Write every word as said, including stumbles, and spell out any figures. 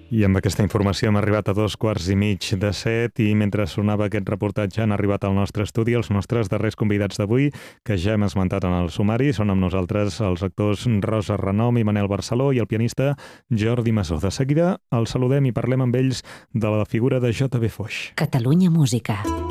I amb aquesta informació hem arribat a dos quarts i mig de set i mentre sonava aquest reportatge han arribat al nostre estudi els nostres darrers convidats d'avui, que ja hem esmentat en el sumari. Són amb nosaltres els actors Rosa Renom i Manel Barceló i el pianista Jordi Masó. De seguida els saludem i parlem amb ells de la figura de J B Foix. Catalunya Música.